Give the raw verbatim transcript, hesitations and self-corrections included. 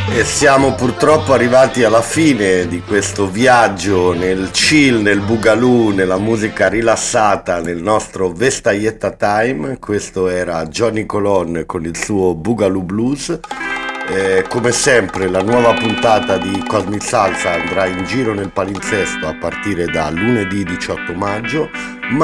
E siamo purtroppo arrivati alla fine di questo viaggio nel chill, nel boogaloo, nella musica rilassata, nel nostro Vestaietta Time. Questo era Johnny Colon con il suo Boogaloo Blues. Eh, come sempre la nuova puntata di Cosmic Salsa andrà in giro nel palinsesto a partire da lunedì diciotto maggio.